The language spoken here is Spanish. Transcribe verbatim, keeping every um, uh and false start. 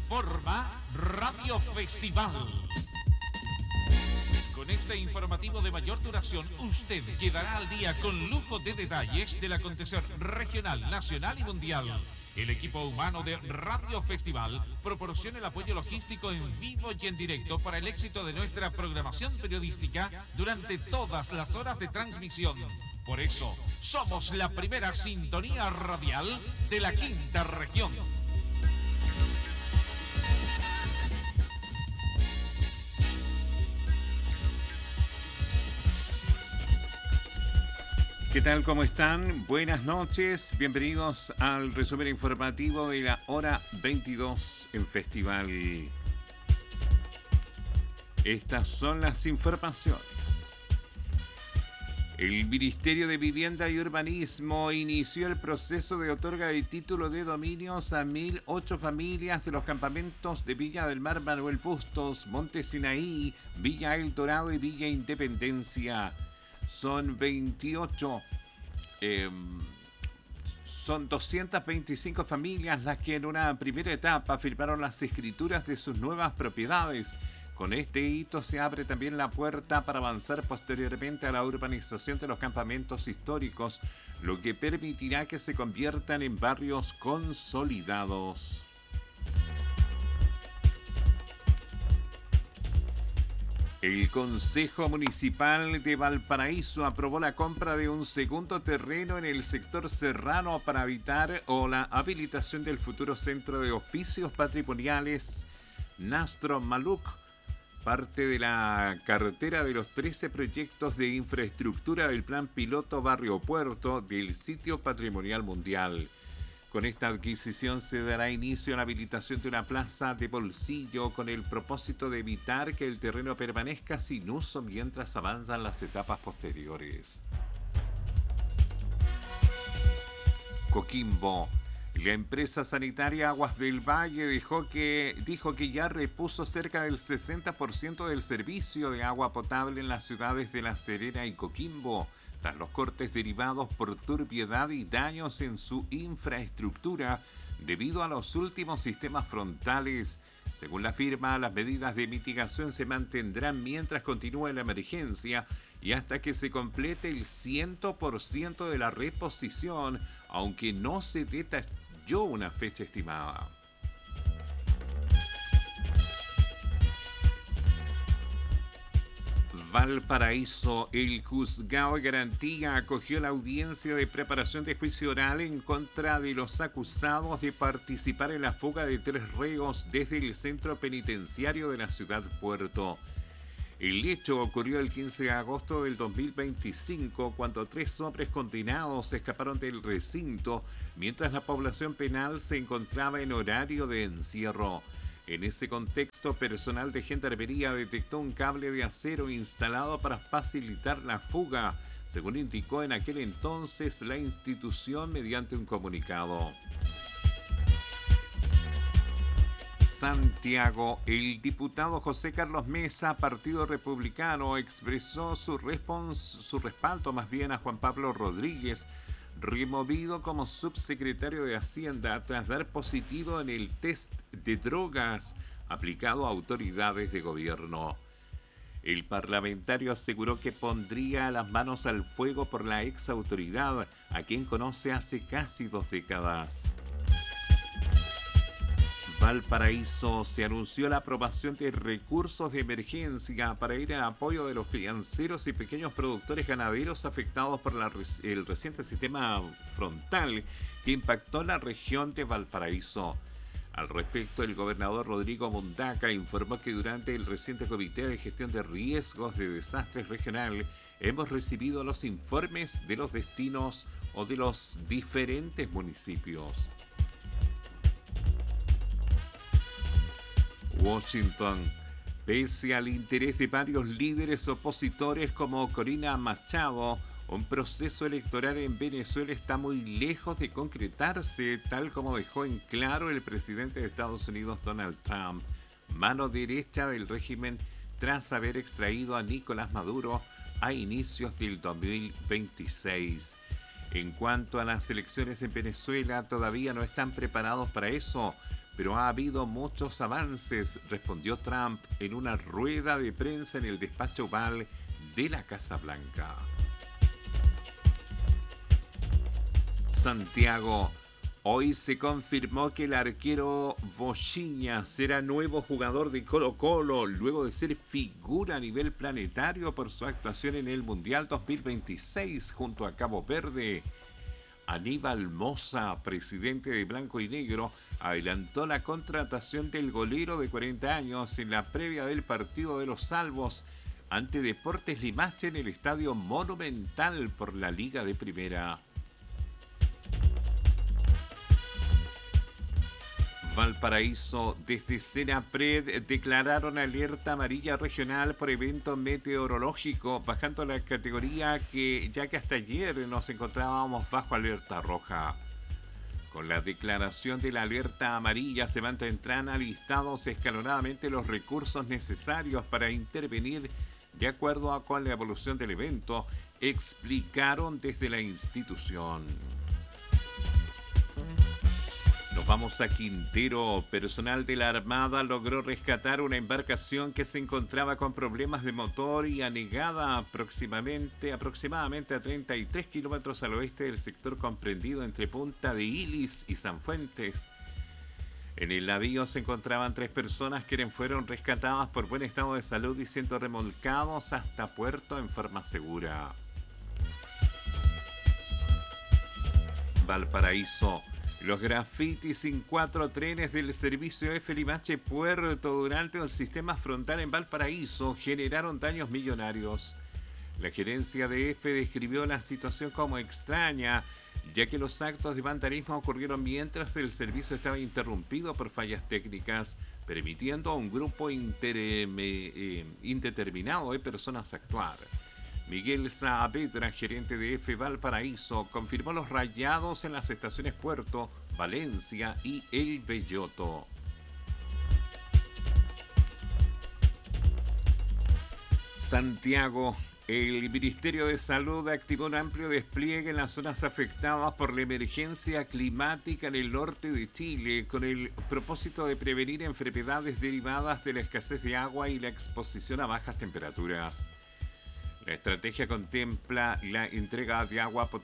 Informa Radio Festival. Con este informativo de mayor duración, usted quedará al día con lujo de detalles del acontecer regional, nacional y mundial. El equipo humano de Radio Festival proporciona el apoyo logístico en vivo y en directo para el éxito de nuestra programación periodística durante todas las horas de transmisión. Por eso, somos la primera sintonía radial de la quinta región. ¿Qué tal? ¿Cómo están? Buenas noches. Bienvenidos al resumen informativo de la hora veintidós en Festival. Estas son las informaciones. El Ministerio de Vivienda y Urbanismo inició el proceso de otorga de título de dominios a mil ocho familias de los campamentos de Villa del Mar Manuel Bustos, Monte Sinaí, Villa El Dorado y Villa Independencia. Son veintiocho, eh, son doscientas veinticinco familias las que en una primera etapa firmaron las escrituras de sus nuevas propiedades. Con este hito se abre también la puerta para avanzar posteriormente a la urbanización de los campamentos históricos, lo que permitirá que se conviertan en barrios consolidados. El Consejo Municipal de Valparaíso aprobó la compra de un segundo terreno en el sector serrano para habitar o la habilitación del futuro Centro de Oficios Patrimoniales Nastro Maluc, parte de la cartera de los trece proyectos de infraestructura del Plan Piloto Barrio Puerto del Sitio Patrimonial Mundial. Con esta adquisición se dará inicio a la habilitación de una plaza de bolsillo con el propósito de evitar que el terreno permanezca sin uso mientras avanzan las etapas posteriores. Coquimbo. La empresa sanitaria Aguas del Valle dijo que, dijo que ya repuso cerca del sesenta por ciento del servicio de agua potable en las ciudades de La Serena y Coquimbo, tras los cortes derivados por turbiedad y daños en su infraestructura debido a los últimos sistemas frontales. Según la firma, las medidas de mitigación se mantendrán mientras continúe la emergencia y hasta que se complete el cien por ciento de la reposición, aunque no se detalló una fecha estimada. Valparaíso. El juzgado de garantía acogió la audiencia de preparación de juicio oral en contra de los acusados de participar en la fuga de tres reos desde el centro penitenciario de la ciudad Puerto. El hecho ocurrió el quince de agosto del dos mil veinticinco, cuando tres hombres condenados escaparon del recinto mientras la población penal se encontraba en horario de encierro. En ese contexto, personal de gendarmería detectó un cable de acero instalado para facilitar la fuga, según indicó en aquel entonces la institución mediante un comunicado. Santiago. El diputado José Carlos Mesa, Partido Republicano, expresó su, respons- su respaldo más bien a Juan Pablo Rodríguez, removido como subsecretario de Hacienda tras dar positivo en el test de drogas aplicado a autoridades de gobierno. El parlamentario aseguró que pondría las manos al fuego por la ex autoridad, a quien conoce hace casi dos décadas. Valparaíso. Se anunció la aprobación de recursos de emergencia para ir en apoyo de los crianceros y pequeños productores ganaderos afectados por la, el reciente sistema frontal que impactó la región de Valparaíso. Al respecto, el gobernador Rodrigo Mundaca informó que durante el reciente Comité de Gestión de Riesgos de Desastres Regional hemos recibido los informes de los destinos o de los diferentes municipios. Washington. Pese al interés de varios líderes opositores como Corina Machado, un proceso electoral en Venezuela está muy lejos de concretarse, tal como dejó en claro el presidente de Estados Unidos, Donald Trump, mano derecha del régimen tras haber extraído a Nicolás Maduro a inicios del dos mil veintiséis. En cuanto a las elecciones en Venezuela, todavía no están preparados para eso, pero ha habido muchos avances, respondió Trump en una rueda de prensa en el despacho Oval de la Casa Blanca. Santiago. Hoy se confirmó que el arquero Bochiña será nuevo jugador de Colo-Colo luego de ser figura a nivel planetario por su actuación en el Mundial dos mil veintiséis junto a Cabo Verde. Aníbal Mosa, presidente de Blanco y Negro, adelantó la contratación del golero de cuarenta años en la previa del partido de los Salvos ante Deportes Limache en el Estadio Monumental por la Liga de Primera. Valparaíso, desde Senapred declararon alerta amarilla regional por evento meteorológico, bajando la categoría que ya que hasta ayer nos encontrábamos bajo alerta roja. Con la declaración de la alerta amarilla se mantendrán alistados escalonadamente los recursos necesarios para intervenir de acuerdo a con la evolución del evento, explicaron desde la institución. Nos vamos a Quintero. Personal de la Armada logró rescatar una embarcación que se encontraba con problemas de motor y anegada aproximadamente, aproximadamente a treinta y tres kilómetros al oeste del sector comprendido entre Punta de Ilis y San Fuentes. En el navío se encontraban tres personas quienes fueron rescatadas por buen estado de salud y siendo remolcados hasta puerto en forma segura. Valparaíso. Los grafitis en cuatro trenes del servicio F Limache Puerto durante el sistema frontal en Valparaíso generaron daños millonarios. La gerencia de F describió la situación como extraña, ya que los actos de vandalismo ocurrieron mientras el servicio estaba interrumpido por fallas técnicas, permitiendo a un grupo interme, eh, indeterminado de personas actuar. Miguel Saavedra, gerente de F Valparaíso, confirmó los rayados en las estaciones Puerto, Valencia y El Belloto. Santiago. El Ministerio de Salud activó un amplio despliegue en las zonas afectadas por la emergencia climática en el norte de Chile, con el propósito de prevenir enfermedades derivadas de la escasez de agua y la exposición a bajas temperaturas. La estrategia contempla la entrega de agua potable